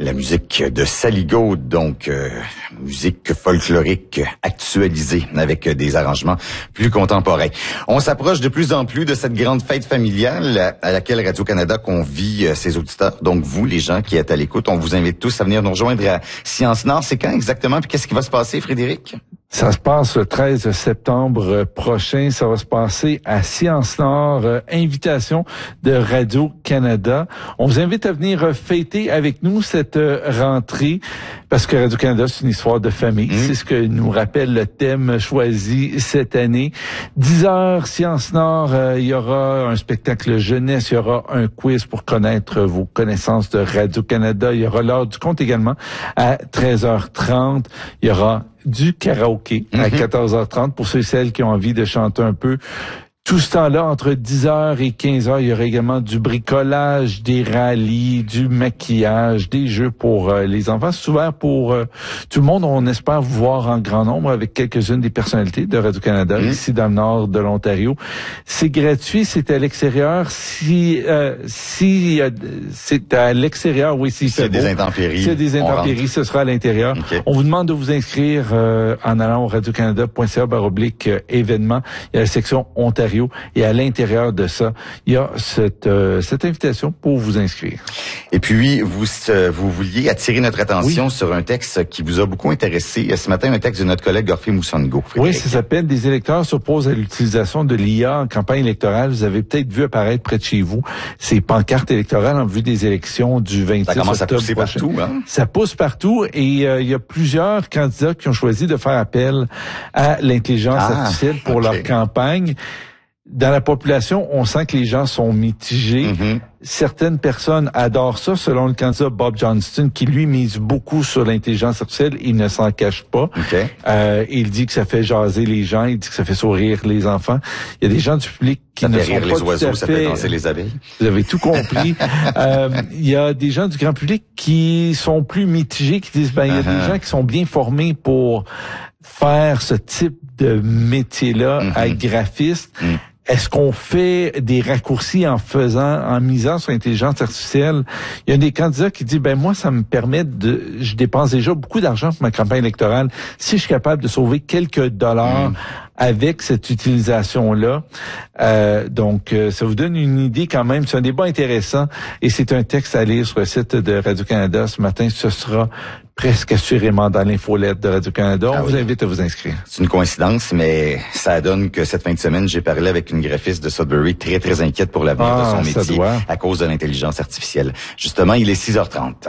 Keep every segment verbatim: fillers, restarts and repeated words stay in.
La musique de Saligo, donc euh, musique folklorique actualisée avec des arrangements plus contemporains. On s'approche de plus en plus de cette grande fête familiale à laquelle Radio-Canada convie ses auditeurs. Donc vous, les gens qui êtes à l'écoute, on vous invite tous à venir nous rejoindre à Sciences Nord. C'est quand exactement? Puis qu'est-ce qui va se passer, Frédéric? Ça se passe le treize septembre prochain. Ça va se passer à Sciences Nord. Euh, invitation de Radio-Canada. On vous invite à venir fêter avec nous cette euh, rentrée parce que Radio-Canada, c'est une histoire de famille. Mmh. C'est ce que nous rappelle le thème choisi cette année. dix heures, Sciences Nord. Euh, il y aura un spectacle jeunesse. Il y aura un quiz pour connaître vos connaissances de Radio-Canada. Il y aura l'heure du conte également à treize heures trente. Il y aura du karaoké à quatorze heures trente pour ceux et celles qui ont envie de chanter un peu. Tout ce temps-là, entre dix heures et quinze heures, il y aura également du bricolage, des rallyes, du maquillage, des jeux pour euh, les enfants. C'est ouvert pour euh, tout le monde. On espère vous voir en grand nombre avec quelques-unes des personnalités de Radio-Canada, mmh. ici dans le nord de l'Ontario. C'est gratuit, c'est à l'extérieur. Si euh, si euh, c'est à l'extérieur, oui, si c'est des intempéries. Si c'est des intempéries, ce sera à l'intérieur. Okay. On vous demande de vous inscrire euh, en allant au radiocanada point c a barre oblique événements. Il y a la section Ontario. Et à l'intérieur de ça, il y a cette euh, cette invitation pour vous inscrire. Et puis, vous euh, vous vouliez attirer notre attention oui. sur un texte qui vous a beaucoup intéressé. Ce matin, un texte de notre collègue Gorfé Moussongo. Oui, ça s'appelle « Des électeurs s'opposent à l'utilisation de l'I A en campagne électorale ». Vous avez peut-être vu apparaître près de chez vous ces pancartes électorales en vue des élections du vingt-six octobre. Ça commence à pousser prochain. partout, hein? Ça pousse partout et euh, il y a plusieurs candidats qui ont choisi de faire appel à l'intelligence ah, artificielle pour okay. leur campagne. Dans la population, on sent que les gens sont mitigés. Mm-hmm. Certaines personnes adorent ça, selon le candidat Bob Johnston, qui lui mise beaucoup sur l'intelligence artificielle. Il ne s'en cache pas. Okay. Euh, il dit que ça fait jaser les gens, il dit que ça fait sourire les enfants. Il y a des gens du public qui ça ne fait sont rire pas les tout oiseaux, à ça fait... fait danser les abeilles. Vous avez tout compris. euh, il y a des gens du grand public qui sont plus mitigés, qui disent, ben, il y a uh-huh. des gens qui sont bien formés pour faire ce type de métier-là, mm-hmm. à graphiste. Mm. Est-ce qu'on fait des raccourcis en faisant, en misant sur l'intelligence artificielle? Il y a des candidats qui disent, ben moi, ça me permet de, je dépense déjà beaucoup d'argent pour ma campagne électorale. Si je suis capable de sauver quelques dollars mmh. avec cette utilisation-là, euh, donc euh, ça vous donne une idée quand même. C'est un débat intéressant et c'est un texte à lire sur le site de Radio-Canada ce matin. Ce sera presque assurément dans l'infolette de Radio-Canada. On ah vous oui. invite à vous inscrire. C'est une coïncidence, mais ça donne que cette fin de semaine, j'ai parlé avec une graphiste de Sudbury très, très inquiète pour l'avenir ah, de son métier doit. à cause de l'intelligence artificielle. Justement, il est six heures trente.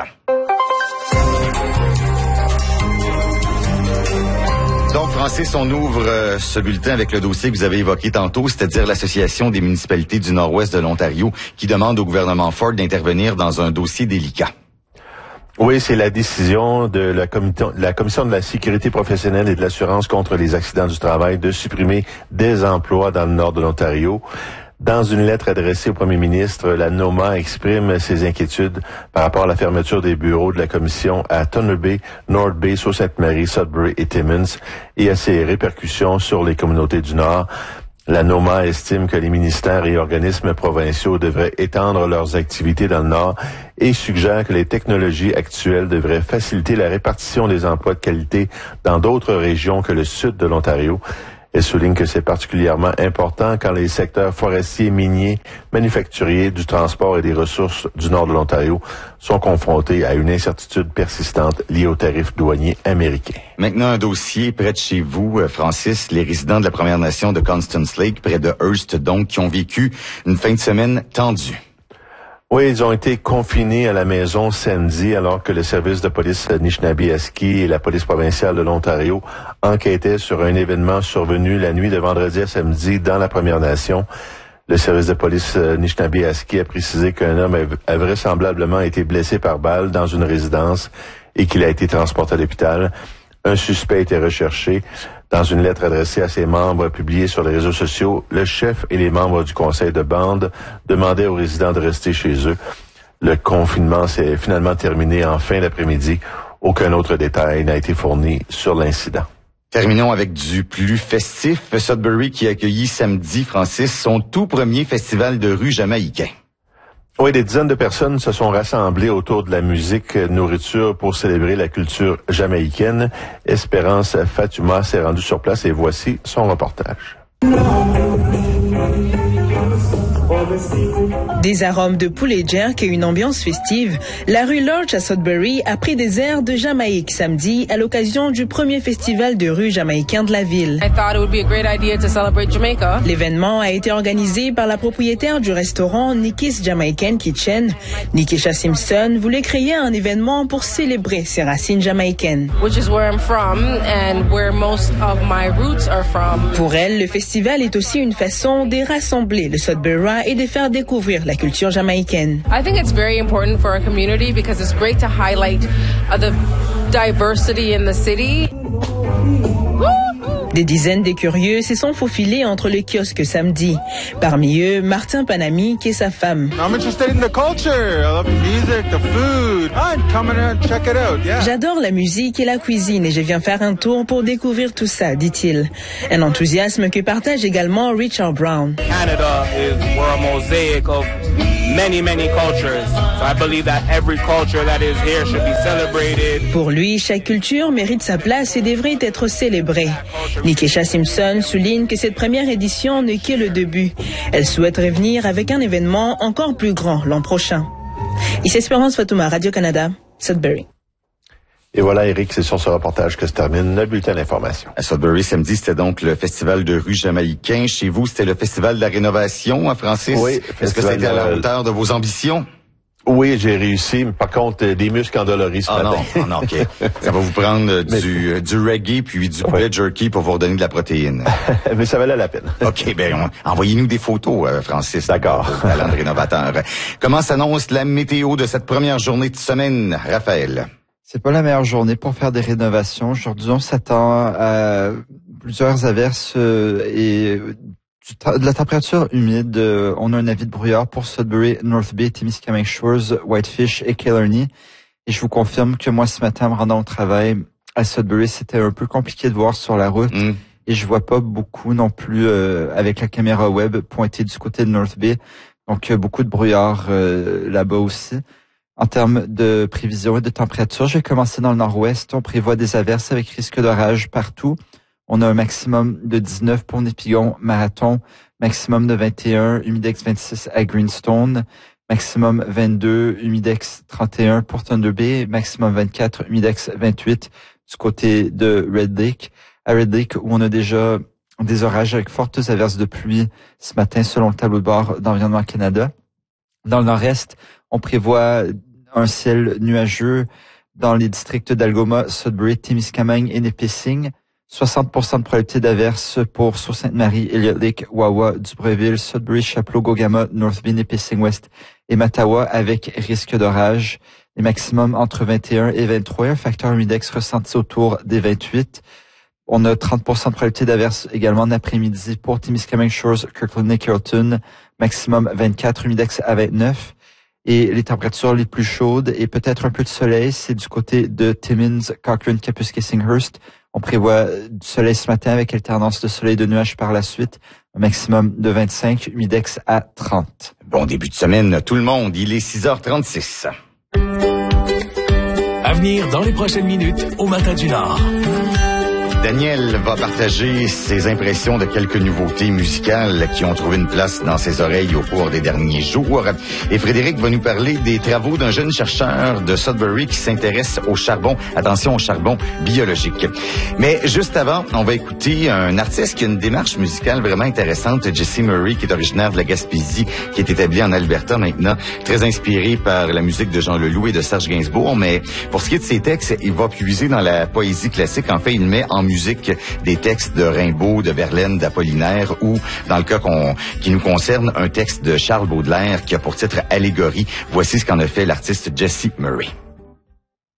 Donc, Francis, on ouvre euh, ce bulletin avec le dossier que vous avez évoqué tantôt, c'est-à-dire l'Association des municipalités du Nord-Ouest de l'Ontario qui demande au gouvernement Ford d'intervenir dans un dossier délicat. Oui, c'est la décision de la, commission, la Commission de la sécurité professionnelle et de l'assurance contre les accidents du travail de supprimer des emplois dans le nord de l'Ontario. Dans une lettre adressée au premier ministre, la NOMA exprime ses inquiétudes par rapport à la fermeture des bureaux de la commission à Thunder Bay, North Bay, Sault-Sainte-Marie, Sudbury et Timmins et à ses répercussions sur les communautés du Nord. La NOMA estime que les ministères et organismes provinciaux devraient étendre leurs activités dans le Nord et suggère que les technologies actuelles devraient faciliter la répartition des emplois de qualité dans d'autres régions que le sud de l'Ontario. Elle souligne que c'est particulièrement important quand les secteurs forestiers, miniers, manufacturiers, du transport et des ressources du nord de l'Ontario sont confrontés à une incertitude persistante liée aux tarifs douaniers américains. Maintenant, un dossier près de chez vous, Francis, les résidents de la Première Nation de Constance Lake, près de Hearst, donc, qui ont vécu une fin de semaine tendue. Oui, ils ont été confinés à la maison samedi alors que le service de police Nishnabie-Aski et la police provinciale de l'Ontario enquêtaient sur un événement survenu la nuit de vendredi à samedi dans la Première Nation. Le service de police Nishnabie-Aski a précisé qu'un homme a vraisemblablement été blessé par balle dans une résidence et qu'il a été transporté à l'hôpital. Un suspect était recherché. Dans une lettre adressée à ses membres publiée sur les réseaux sociaux, le chef et les membres du conseil de bande demandaient aux résidents de rester chez eux. Le confinement s'est finalement terminé en fin d'après-midi. Aucun autre détail n'a été fourni sur l'incident. Terminons avec du plus festif. Sudbury qui a accueilli samedi, Francis, son tout premier festival de rue jamaïcain. Oui, des dizaines de personnes se sont rassemblées autour de la musique nourriture pour célébrer la culture jamaïcaine. Espérance Fatuma s'est rendue sur place et voici son reportage. Des arômes de poulet jerk et une ambiance festive, la rue Lorch à Sudbury a pris des airs de Jamaïque samedi à l'occasion du premier festival de rue jamaïcain de la ville. L'événement a été organisé par la propriétaire du restaurant Nikki's Jamaican Kitchen. Nikisha Simpson voulait créer un événement pour célébrer ses racines jamaïcaines. Pour elle, le festival est aussi une façon de rassembler le Sudbury et de faire découvrir la culture jamaïcaine. I think it's very important for our community because it's great to highlight uh, the diversity in the city. Des dizaines de curieux se sont faufilés entre le kiosque samedi. Parmi eux, Martin Panami, qui est sa femme. I'm interested in the culture. I love the music, the food. I'm coming to check it out. Yeah. J'adore la musique et la cuisine et je viens faire un tour pour découvrir tout ça, dit-il. Un enthousiasme que partage également Richard Brown. Canada is we're a mosaic of many, many cultures. So I believe that every culture that is here should be celebrated. Pour lui, chaque culture mérite sa place et devrait être célébrée. Nikisha Simpson souligne que cette première édition n'est que le début. Elle souhaite revenir avec un événement encore plus grand l'an prochain. Ici Espérance Fatuma, Radio-Canada, Sudbury. Et voilà, Eric, c'est sur ce reportage que se termine le bulletin d'information. À Sudbury, samedi, c'était donc le festival de rue jamaïcain. Chez vous, c'était le festival de la rénovation, hein, Francis? Oui. Est-ce que c'était à la hauteur de vos ambitions? Oui, j'ai réussi. Par contre, des muscles endoloris ce ah matin. non, ah non, OK. Ça va vous prendre du, Mais... du reggae puis du poulet ouais. jerky pour vous redonner de la protéine. Mais ça valait la peine. OK, ben on, envoyez-nous des photos, euh, Francis. D'accord. Talent de rénovateur. Comment s'annonce la météo de cette première journée de semaine, Raphaël? C'est pas la meilleure journée pour faire des rénovations. Aujourd'hui, on s'attend à plusieurs averses et de la température humide. On a un avis de brouillard pour Sudbury, North Bay, Témiscamingue Shores, Whitefish et Killarney. Et je vous confirme que moi, ce matin, en me rendant au travail à Sudbury, c'était un peu compliqué de voir sur la route. Mm. Et je vois pas beaucoup non plus euh, avec la caméra web pointée du côté de North Bay. Donc, euh, beaucoup de brouillard euh, là-bas aussi. En termes de prévision et de température, j'ai commencé dans le nord-ouest. On prévoit des averses avec risque d'orage partout. On a un maximum de dix-neuf pour Népigon, Marathon, maximum de vingt et un, Humidex vingt-six à Greenstone, maximum vingt-deux, Humidex trente et un pour Thunder Bay, maximum vingt-quatre, Humidex vingt-huit du côté de Red Lake. À Red Lake, où on a déjà des orages avec fortes averses de pluie ce matin selon le tableau de bord d'Environnement Canada. Dans le nord-est, on prévoit un ciel nuageux dans les districts d'Algoma, Sudbury, Témiscamingue et Nipissing. soixante pour cent de probabilité d'averse pour Sault-Sainte-Marie, Elliott Lake, Wawa, Dubreuilville, Sudbury, Chapleau, Gogama, North Bay, Nipissing-Ouest et Mattawa avec risque d'orage. Les maximums entre vingt et un et vingt-trois, un facteur humidex ressenti autour des vingt-huit. On a trente pour cent de probabilité d'averse également en après-midi pour Témiscamingue Shores, Kirkland et Carleton. Maximum vingt-quatre, humidex à vingt-neuf. Et les températures les plus chaudes et peut-être un peu de soleil, c'est du côté de Timmins, Cochrane, Kapuskasing-Hearst. On prévoit du soleil ce matin avec alternance de soleil et de nuages par la suite. Un maximum de vingt-cinq, humidex à trente. Bon début de semaine, tout le monde. Il est six heures trente-six. À venir dans les prochaines minutes au Matin du Nord. Daniel va partager ses impressions de quelques nouveautés musicales qui ont trouvé une place dans ses oreilles au cours des derniers jours. Et Frédéric va nous parler des travaux d'un jeune chercheur de Sudbury qui s'intéresse au charbon. Attention au charbon biologique. Mais juste avant, on va écouter un artiste qui a une démarche musicale vraiment intéressante, Jesse Murray, qui est originaire de la Gaspésie, qui est établi en Alberta maintenant, très inspiré par la musique de Jean Leloup et de Serge Gainsbourg. Mais pour ce qui est de ses textes, il va puiser dans la poésie classique. En fait, il met en musique des textes de Rimbaud, de Verlaine, d'Apollinaire ou, dans le cas qu'on, qui nous concerne, un texte de Charles Baudelaire qui a pour titre Allégorie. Voici ce qu'en a fait l'artiste Jesse Murray.